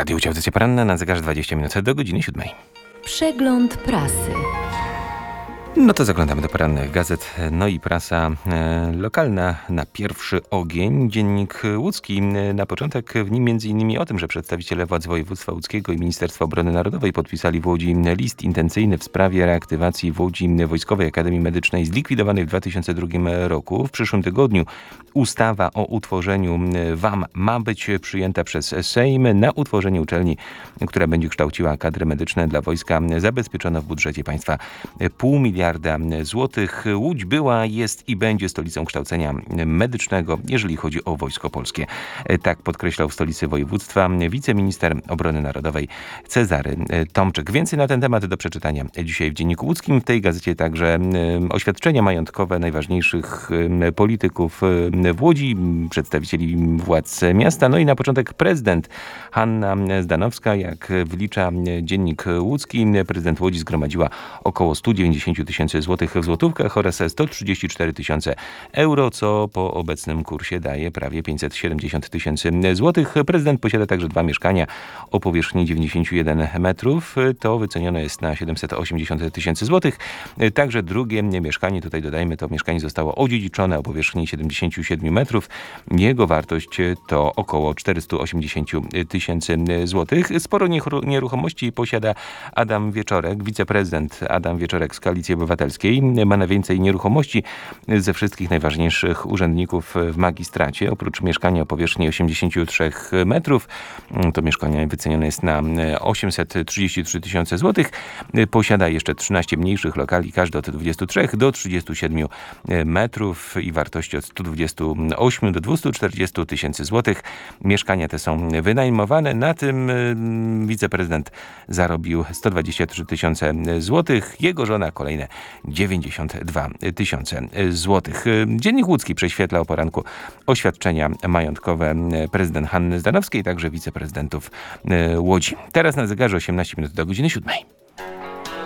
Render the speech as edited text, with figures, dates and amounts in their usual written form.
Radio Łódź, audycja poranna, na zegarze 20 minut do godziny 7. Przegląd prasy. No to zaglądamy do porannych gazet. No i prasa lokalna na pierwszy ogień. Dziennik Łódzki. Na początek w nim m.in. o tym, że przedstawiciele władz województwa łódzkiego i Ministerstwa Obrony Narodowej podpisali w Łodzi list intencyjny w sprawie reaktywacji w Łodzi Wojskowej Akademii Medycznej zlikwidowanej w 2002 roku. W przyszłym tygodniu ustawa o utworzeniu WAM ma być przyjęta przez Sejm. Na utworzenie uczelni, która będzie kształciła kadry medyczne dla wojska, zabezpieczono w budżecie państwa 0,5 miliarda złotych. Łódź była, jest i będzie stolicą kształcenia medycznego, jeżeli chodzi o Wojsko Polskie. Tak podkreślał w stolicy województwa wiceminister obrony narodowej Cezary Tomczyk. Więcej na ten temat do przeczytania dzisiaj w Dzienniku Łódzkim. W tej gazecie także oświadczenia majątkowe najważniejszych polityków w Łodzi, przedstawicieli władz miasta. No i na początek prezydent Hanna Zdanowska. Jak wlicza Dziennik Łódzki, prezydent Łodzi zgromadziła około 190 tysięcy złotych w złotówkach oraz 134 tysiące euro, co po obecnym kursie daje prawie 570 tysięcy złotych. Prezydent posiada także 2 mieszkania o powierzchni 91 metrów. To wycenione jest na 780 tysięcy złotych. Także drugie mieszkanie, tutaj dodajmy, to mieszkanie zostało odziedziczone o powierzchni 77 metrów. Jego wartość to około 480 tysięcy złotych. Sporo nieruchomości posiada Adam Wieczorek, wiceprezydent Adam Wieczorek z Koalicji Obywatelskiej. Ma najwięcej nieruchomości ze wszystkich najważniejszych urzędników w magistracie. Oprócz mieszkania o powierzchni 83 metrów, to mieszkanie wycenione jest na 833 tysiące złotych. Posiada jeszcze 13 mniejszych lokali, każdy od 23 do 37 metrów i wartości od 128 do 240 tysięcy złotych. Mieszkania te są wynajmowane. Na tym wiceprezydent zarobił 123 tysiące złotych. Jego żona kolejne 92 tysiące złotych. Dziennik Łódzki prześwietla o poranku oświadczenia majątkowe prezydent Hanny Zdanowskiej, także wiceprezydentów Łodzi. Teraz na zegarze 18 minut do godziny 7.